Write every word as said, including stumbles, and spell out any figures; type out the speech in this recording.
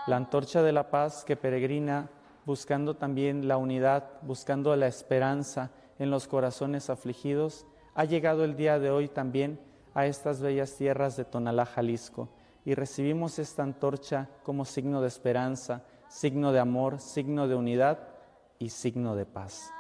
La antorcha de la paz que peregrina buscando también la unidad, buscando la esperanza en los corazones afligidos, ha llegado el día de hoy también a estas bellas tierras de Tonalá, Jalisco, y recibimos esta antorcha como signo de esperanza, signo de amor, signo de unidad y signo de paz.